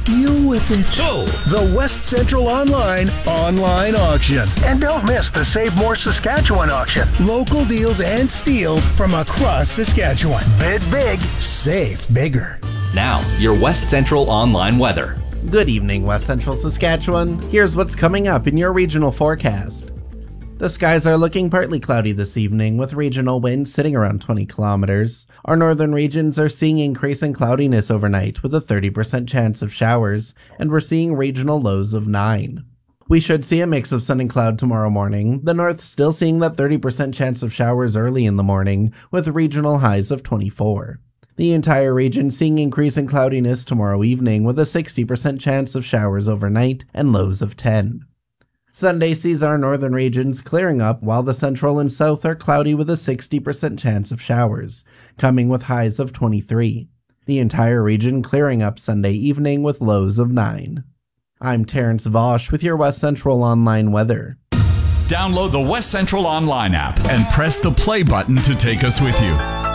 Deal with it. So, The West Central Online auction. And don't miss the Save More Saskatchewan auction. Local deals and steals from across Saskatchewan. Bid big, save bigger. Now, your West Central Online weather. Good evening, West Central Saskatchewan. Here's what's coming up in your regional forecast. The skies are looking partly cloudy this evening, with regional winds sitting around 20 kilometers. Our northern regions are seeing increasing cloudiness overnight with a 30% chance of showers, and we're seeing regional lows of 9. We should see a mix of sun and cloud tomorrow morning, the north still seeing that 30% chance of showers early in the morning, with regional highs of 24. The entire region seeing increasing cloudiness tomorrow evening, with a 60% chance of showers overnight and lows of 10. Sunday sees our northern regions clearing up, while the central and south are cloudy with a 60% chance of showers, coming with highs of 23. The entire region clearing up Sunday evening with lows of 9. I'm Terrence Vosch with your West Central Online weather. download the West Central Online app and press the play button to take us with you.